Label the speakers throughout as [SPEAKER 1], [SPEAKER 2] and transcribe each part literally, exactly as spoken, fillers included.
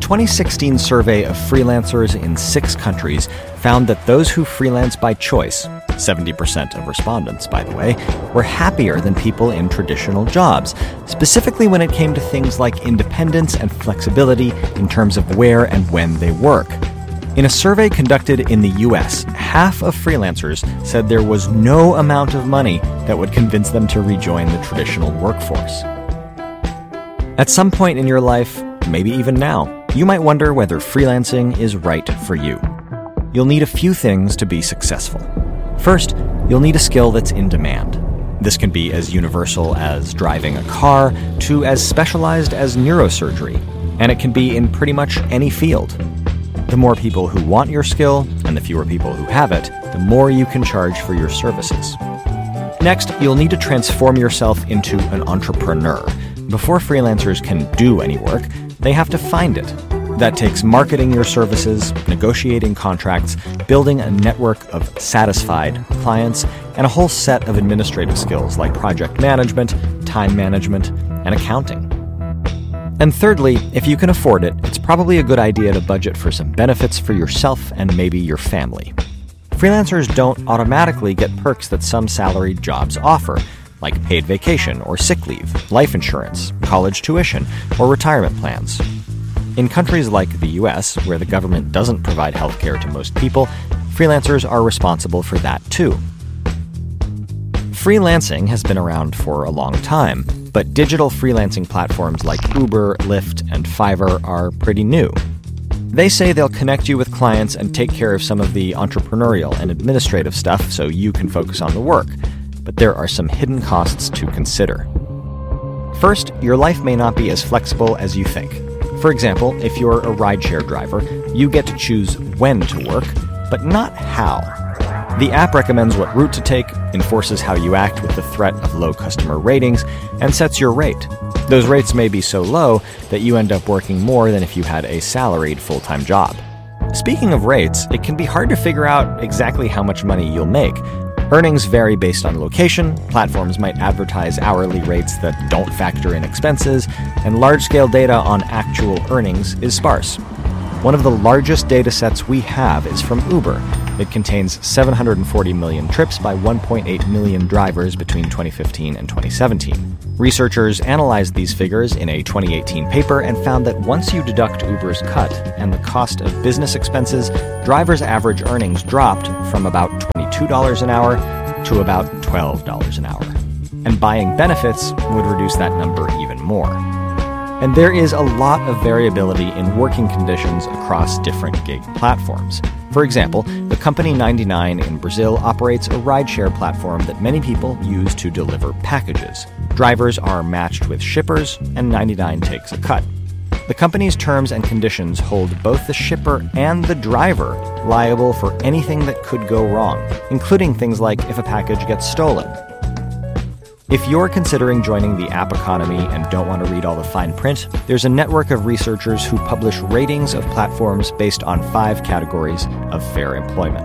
[SPEAKER 1] twenty sixteen survey of freelancers in six countries found that those who freelance by choice, seventy percent of respondents, by the way, were happier than people in traditional jobs, specifically when it came to things like independence and flexibility in terms of where and when they work. In a survey conducted in the U S, half of freelancers said there was no amount of money that would convince them to rejoin the traditional workforce. At some point in your life, maybe even now, you might wonder whether freelancing is right for you. You'll need a few things to be successful. First, you'll need a skill that's in demand. This can be as universal as driving a car to as specialized as neurosurgery, and it can be in pretty much any field. The more people who want your skill, and the fewer people who have it, the more you can charge for your services. Next, you'll need to transform yourself into an entrepreneur. Before freelancers can do any work, they have to find it. That takes marketing your services, negotiating contracts, building a network of satisfied clients, and a whole set of administrative skills like project management, time management, and accounting. And thirdly, if you can afford it, it's probably a good idea to budget for some benefits for yourself and maybe your family. Freelancers don't automatically get perks that some salaried jobs offer, like paid vacation or sick leave, life insurance, college tuition, or retirement plans. In countries like the U S, where the government doesn't provide healthcare to most people, freelancers are responsible for that too. Freelancing has been around for a long time, but digital freelancing platforms like Uber, Lyft, and Fiverr are pretty new. They say they'll connect you with clients and take care of some of the entrepreneurial and administrative stuff so you can focus on the work, but there are some hidden costs to consider. First, your life may not be as flexible as you think. For example, if you're a rideshare driver, you get to choose when to work, but not how. The app recommends what route to take, enforces how you act with the threat of low customer ratings, and sets your rate. Those rates may be so low that you end up working more than if you had a salaried full-time job. Speaking of rates, it can be hard to figure out exactly how much money you'll make. Earnings vary based on location, platforms might advertise hourly rates that don't factor in expenses, and large-scale data on actual earnings is sparse. One of the largest data sets we have is from Uber. It contains seven hundred forty million trips by one point eight million drivers between twenty fifteen and twenty seventeen. Researchers analyzed these figures in a twenty eighteen paper and found that once you deduct Uber's cut and the cost of business expenses, drivers' average earnings dropped from about twenty-two dollars an hour to about twelve dollars an hour. And buying benefits would reduce that number even more. And there is a lot of variability in working conditions across different gig platforms. For example, the company ninety-nine in Brazil operates a rideshare platform that many people use to deliver packages. Drivers are matched with shippers, and ninety-nine takes a cut. The company's terms and conditions hold both the shipper and the driver liable for anything that could go wrong, including things like if a package gets stolen. If you're considering joining the app economy and don't want to read all the fine print, there's a network of researchers who publish ratings of platforms based on five categories of fair employment.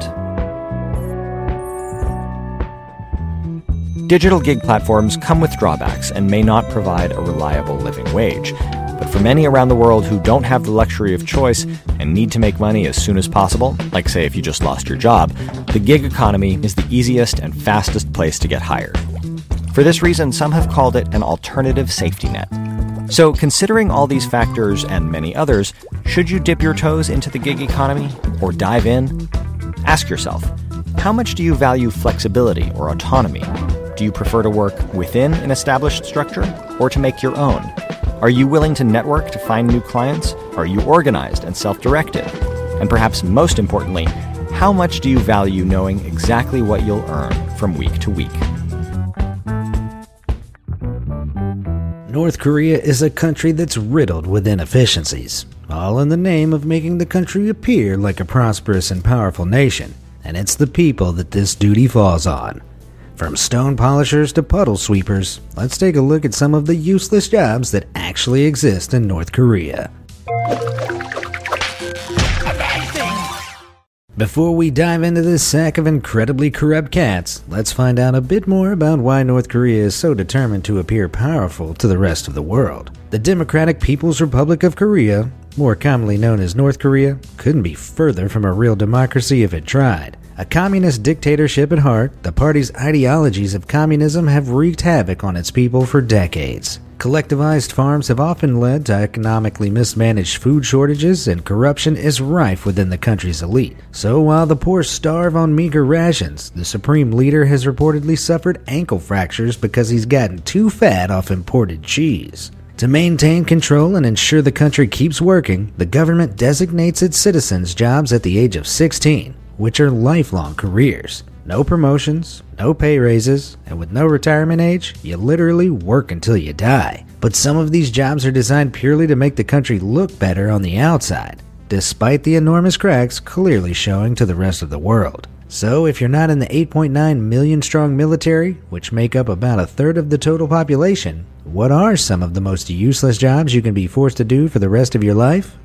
[SPEAKER 1] Digital gig platforms come with drawbacks and may not provide a reliable living wage. But for many around the world who don't have the luxury of choice and need to make money as soon as possible, like say if you just lost your job, the gig economy is the easiest and fastest place to get hired. For this reason, some have called it an alternative safety net. So, considering all these factors and many others, should you dip your toes into the gig economy or dive in? Ask yourself, how much do you value flexibility or autonomy? Do you prefer to work within an established structure or to make your own? Are you willing to network to find new clients? Are you organized and self-directed? And perhaps most importantly, how much do you value knowing exactly what you'll earn from week to week?
[SPEAKER 2] North Korea is a country that's riddled with inefficiencies, all in the name of making the country appear like a prosperous and powerful nation, and it's the people that this duty falls on. From stone polishers to puddle sweepers, let's take a look at some of the useless jobs that actually exist in North Korea. Before we dive into this sack of incredibly corrupt cats, let's find out a bit more about why North Korea is so determined to appear powerful to the rest of the world. The Democratic People's Republic of Korea, more commonly known as North Korea, couldn't be further from a real democracy if it tried. A communist dictatorship at heart, the party's ideologies of communism have wreaked havoc on its people for decades. Collectivized farms have often led to economically mismanaged food shortages, and corruption is rife within the country's elite. So while the poor starve on meager rations, the supreme leader has reportedly suffered ankle fractures because he's gotten too fat off imported cheese. To maintain control and ensure the country keeps working, the government designates its citizens jobs at the age of sixteen, which are lifelong careers. No promotions, no pay raises, and with no retirement age, you literally work until you die. But some of these jobs are designed purely to make the country look better on the outside, despite the enormous cracks clearly showing to the rest of the world. So if you're not in the eight point nine million strong military, which make up about a third of the total population, what are some of the most useless jobs you can be forced to do for the rest of your life?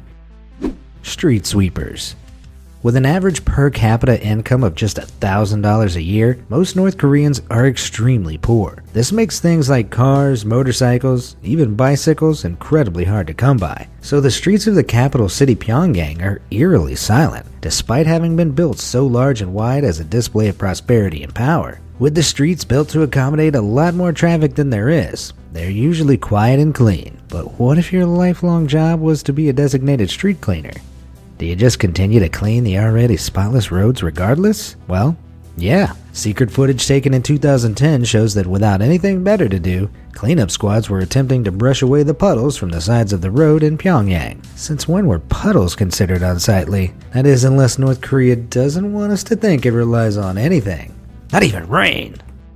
[SPEAKER 2] Street sweepers. With an average per capita income of just one thousand dollars a year, most North Koreans are extremely poor. This makes things like cars, motorcycles, even bicycles incredibly hard to come by. So the streets of the capital city Pyongyang are eerily silent, despite having been built so large and wide as a display of prosperity and power. With the streets built to accommodate a lot more traffic than there is, they're usually quiet and clean. But what if your lifelong job was to be a designated street cleaner? Do you just continue to clean the already spotless roads regardless? Well, yeah. Secret footage taken in two thousand ten shows that without anything better to do, cleanup squads were attempting to brush away the puddles from the sides of the road in Pyongyang. Since when were puddles considered unsightly? That is, unless North Korea doesn't want us to think it relies on anything. Not even rain.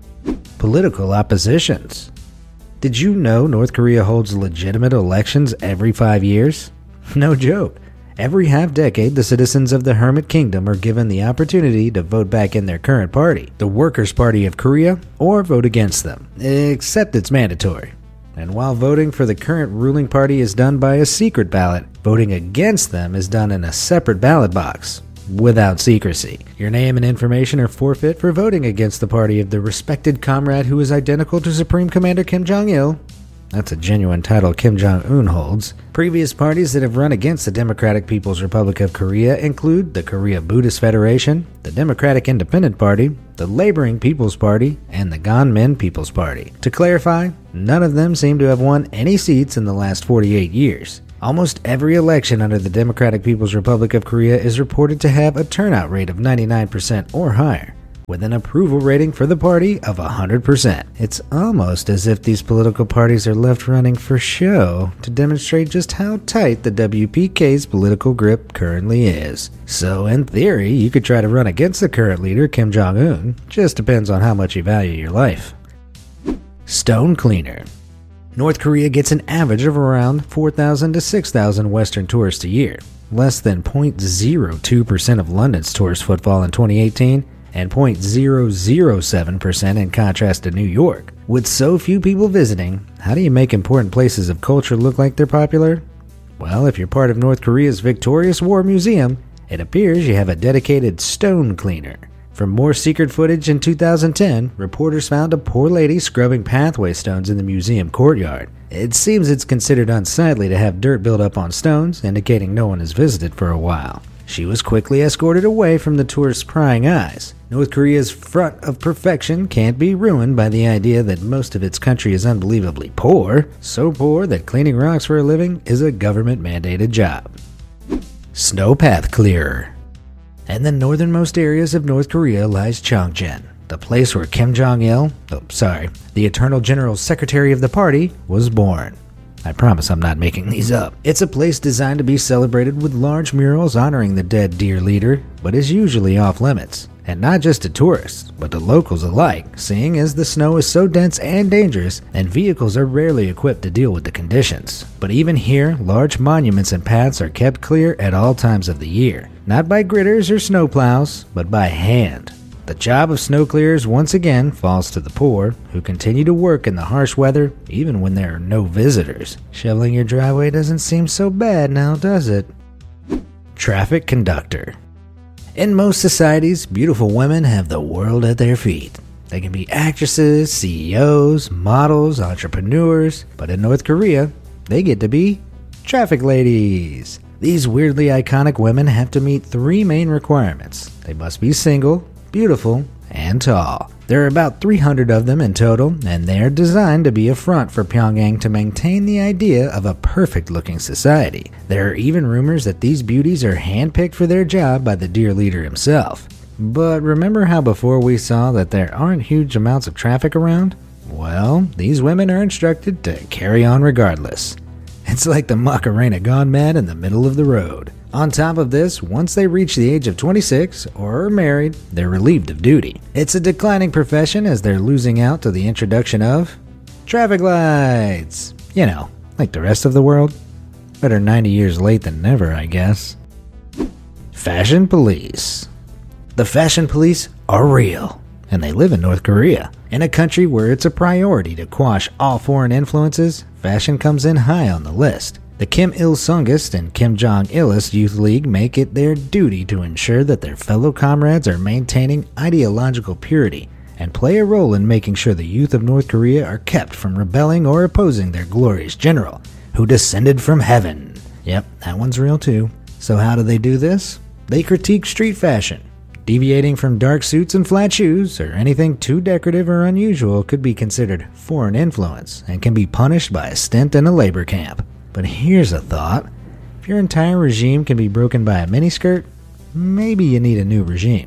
[SPEAKER 2] Political oppositions. Did you know North Korea holds legitimate elections every five years? No joke. Every half-decade, the citizens of the Hermit Kingdom are given the opportunity to vote back in their current party, the Workers' Party of Korea, or vote against them, except it's mandatory. And while voting for the current ruling party is done by a secret ballot, voting against them is done in a separate ballot box, without secrecy. Your name and information are forfeit for voting against the party of the respected comrade who is identical to Supreme Commander Kim Jong-il. That's a genuine title Kim Jong-un holds. Previous parties that have run against the Democratic People's Republic of Korea include the Korea Buddhist Federation, the Democratic Independent Party, the Laboring People's Party, and the Ganmin People's Party. To clarify, none of them seem to have won any seats in the last forty-eight years. Almost every election under the Democratic People's Republic of Korea is reported to have a turnout rate of ninety-nine percent or higher, with an approval rating for the party of one hundred percent. It's almost as if these political parties are left running for show to demonstrate just how tight the W P K's political grip currently is. So in theory, you could try to run against the current leader, Kim Jong-un. Just depends on how much you value your life. Stone cleaner. North Korea gets an average of around four thousand to six thousand Western tourists a year, less than zero point zero two percent of London's tourist footfall in twenty eighteen, and zero point zero zero seven percent in contrast to New York. With so few people visiting, how do you make important places of culture look like they're popular? Well, if you're part of North Korea's Victorious War Museum, it appears you have a dedicated stone cleaner. From more secret footage in two thousand ten, reporters found a poor lady scrubbing pathway stones in the museum courtyard. It seems it's considered unsightly to have dirt build up on stones, indicating no one has visited for a while. She was quickly escorted away from the tourists' prying eyes. North Korea's front of perfection can't be ruined by the idea that most of its country is unbelievably poor, so poor that cleaning rocks for a living is a government-mandated job. Snowpath clearer. In the northernmost areas of North Korea lies Chongcheon, the place where Kim Jong-il, oh sorry, the Eternal General Secretary of the party, was born. I promise I'm not making these up. It's a place designed to be celebrated with large murals honoring the dead dear leader, but is usually off limits. And not just to tourists, but to locals alike, seeing as the snow is so dense and dangerous, and vehicles are rarely equipped to deal with the conditions. But even here, large monuments and paths are kept clear at all times of the year. Not by gritters or snowplows, but by hand. The job of snow clearers once again falls to the poor, who continue to work in the harsh weather even when there are no visitors. Shoveling your driveway doesn't seem so bad now, does it? Traffic conductor. In most societies, beautiful women have the world at their feet. They can be actresses, C E Os, models, entrepreneurs, but in North Korea, they get to be Traffic ladies. These weirdly iconic women have to meet three main requirements. They must be single, beautiful, and tall. There are about three hundred of them in total, and they are designed to be a front for Pyongyang to maintain the idea of a perfect-looking society. There are even rumors that these beauties are handpicked for their job by the dear leader himself. But remember how before we saw that there aren't huge amounts of traffic around? Well, these women are instructed to carry on regardless. It's like the Macarena gone mad in the middle of the road. On top of this, once they reach the age of twenty-six or are married, they're relieved of duty. It's a declining profession as they're losing out to the introduction of traffic lights. You know, like the rest of the world. Better ninety years late than never, I guess. Fashion police. The fashion police are real, and they live in North Korea. In a country where it's a priority to quash all foreign influences, fashion comes in high on the list. The Kim Il-sungist and Kim Jong-ilist Youth League make it their duty to ensure that their fellow comrades are maintaining ideological purity and play a role in making sure the youth of North Korea are kept from rebelling or opposing their glorious general, who descended from heaven. Yep, that one's real too. So how do they do this? They critique street fashion. Deviating from dark suits and flat shoes, or anything too decorative or unusual, could be considered foreign influence and can be punished by a stint in a labor camp. But here's a thought. If your entire regime can be broken by a miniskirt, maybe you need a new regime.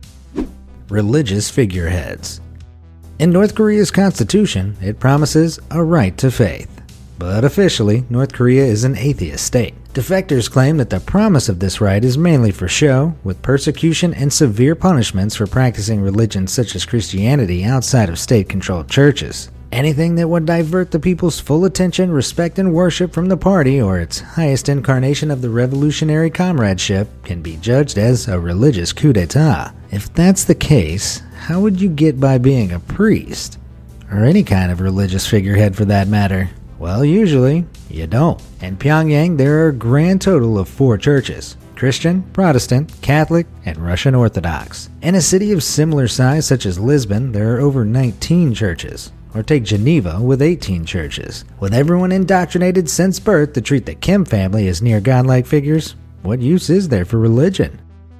[SPEAKER 2] Religious figureheads. In North Korea's constitution, it promises a right to faith. But officially, North Korea is an atheist state. Defectors claim that the promise of this right is mainly for show, with persecution and severe punishments for practicing religions such as Christianity outside of state-controlled churches. Anything that would divert the people's full attention, respect, and worship from the party or its highest incarnation of the revolutionary comradeship can be judged as a religious coup d'etat. If that's the case, how would you get by being a priest? Or any kind of religious figurehead for that matter? Well, usually, you don't. In Pyongyang, there are a grand total of four churches: Christian, Protestant, Catholic, and Russian Orthodox. In a city of similar size such as Lisbon, there are over nineteen churches. Or take Geneva with eighteen churches. With everyone indoctrinated since birth to treat the Kim family as near godlike figures, what use is there for religion?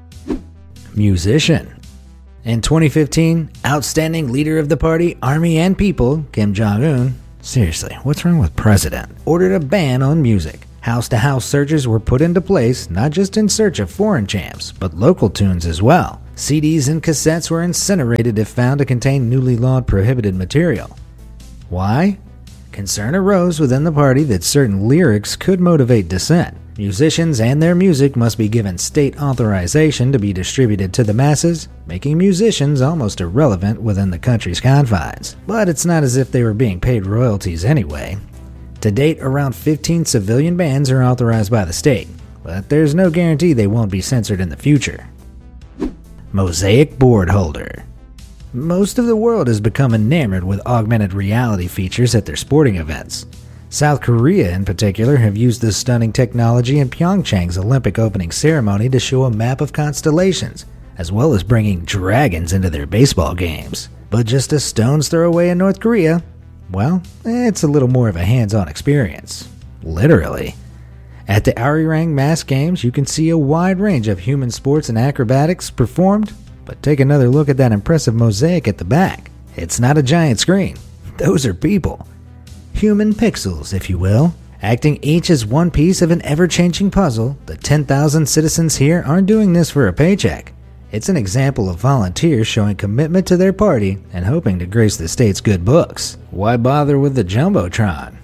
[SPEAKER 2] Musician. In twenty fifteen, outstanding leader of the party, army, and people, Kim Jong-un, seriously, what's wrong with president, ordered a ban on music. House-to-house searches were put into place, not just in search of foreign champs, but local tunes as well. C Ds and cassettes were incinerated if found to contain newly lawed prohibited material. Why? Concern arose within the party that certain lyrics could motivate dissent. Musicians and their music must be given state authorization to be distributed to the masses, making musicians almost irrelevant within the country's confines. But it's not as if they were being paid royalties anyway. To date, around fifteen civilian bands are authorized by the state, but there's no guarantee they won't be censored in the future. Mosaic board holder. Most of the world has become enamored with augmented reality features at their sporting events. South Korea in particular have used this stunning technology in Pyeongchang's Olympic opening ceremony to show a map of constellations, as well as bringing dragons into their baseball games. But just a stone's throw away in North Korea, well, it's a little more of a hands-on experience. Literally. At the Arirang Mass Games, you can see a wide range of human sports and acrobatics performed, but take another look at that impressive mosaic at the back. It's not a giant screen. Those are people. Human pixels, if you will. Acting each as one piece of an ever-changing puzzle, the ten thousand citizens here aren't doing this for a paycheck. It's an example of volunteers showing commitment to their party and hoping to grace the state's good books. Why bother with the Jumbotron?